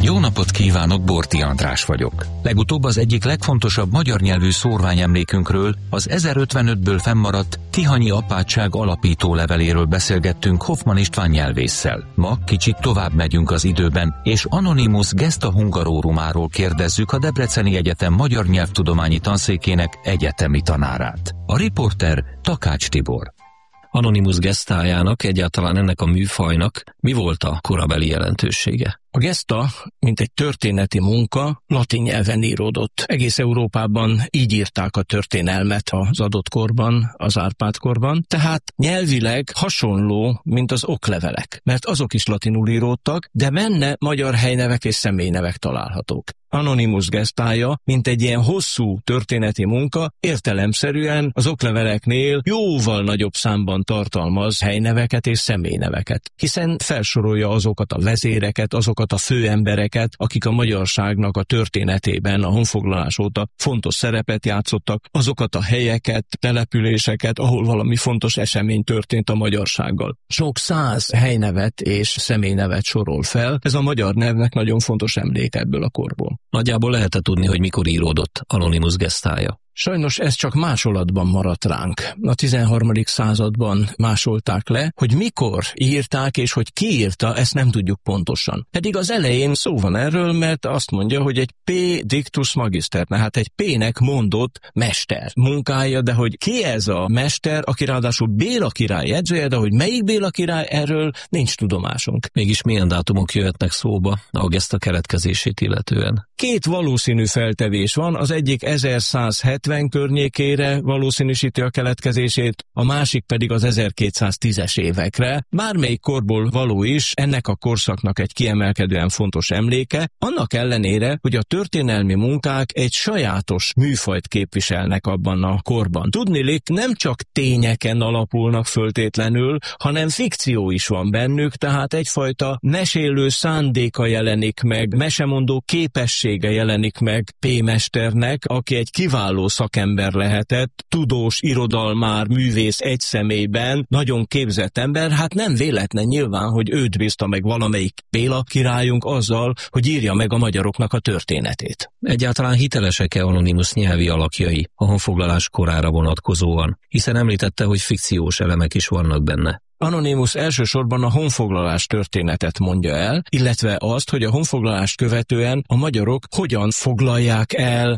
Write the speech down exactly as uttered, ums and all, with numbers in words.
Jó napot kívánok, Borti András vagyok. Legutóbb az egyik legfontosabb magyar nyelvű szórványemlékünkről, az ezerötvenötből fennmaradt Tihanyi apátság alapító leveléről beszélgettünk Hoffmann István nyelvésszel. Ma kicsit tovább megyünk az időben, és Anonymus Gesta Hungarorumáról kérdezzük a Debreceni Egyetem magyar nyelvtudományi tanszékének egyetemi tanárát. A riporter Takács Tibor. Anonymus gestájának, egyáltalán ennek a műfajnak mi volt a korabeli jelentősége? A gesta, mint egy történeti munka, latin nyelven íródott. Egész Európában így írták a történelmet az adott korban, az Árpád-korban, tehát nyelvileg hasonló, mint az oklevelek, mert azok is latinul íródtak, de benne magyar helynevek és személynevek találhatók. Anonymus gestája, mint egy ilyen hosszú történeti munka, értelemszerűen az okleveleknél jóval nagyobb számban tartalmaz helyneveket és személyneveket, hiszen felsorolja azokat a vezéreket, azokat a főembereket, akik a magyarságnak a történetében a honfoglalás óta fontos szerepet játszottak, azokat a helyeket, településeket, ahol valami fontos esemény történt a magyarsággal. Sok száz helynevet és személynevet sorol fel, ez a magyar nyelvnek nagyon fontos emlék ebből a korból. Nagyjából lehet tudni, hogy mikor íródott Anonymus gestája? Sajnos ez csak másolatban maradt ránk. A tizenharmadik században másolták le, hogy mikor írták és hogy ki írta, ezt nem tudjuk pontosan. Pedig az elején szó van erről, mert azt mondja, hogy egy P. Dictus Magister, tehát egy P-nek mondott mester munkája, de hogy ki ez a mester, aki ráadásul Béla király jegyzője, de hogy melyik Béla király, erről nincs tudomásunk. Mégis milyen dátumok jöhetnek szóba a geszta keletkezését illetően? Két valószínű feltevés van, az egyik ezerszázhetven környékére valószínűsíti a keletkezését, a másik pedig az ezerkétszáztízes évekre. Bármelyik korból való is, ennek a korszaknak egy kiemelkedően fontos emléke, annak ellenére, hogy a történelmi munkák egy sajátos műfajt képviselnek abban a korban. Tudniillik, nem csak tényeken alapulnak föltétlenül, hanem fikció is van bennük, tehát egyfajta mesélő szándéka jelenik meg, mesemondó képessége jelenik meg P. mesternek, aki egy kiváló szakember lehetett, tudós, irodalmár, művész egy személyben, nagyon képzett ember, hát nem véletlen nyilván, hogy őt bízta meg valamelyik Béla királyunk azzal, hogy írja meg a magyaroknak a történetét. Egyáltalán hitelesek-e Anonymus nyelvi alakjai a honfoglalás korára vonatkozóan, hiszen említette, hogy fikciós elemek is vannak benne. Anonymus elsősorban a honfoglalás történetet mondja el, illetve azt, hogy a honfoglalást követően a magyarok hogyan foglalják el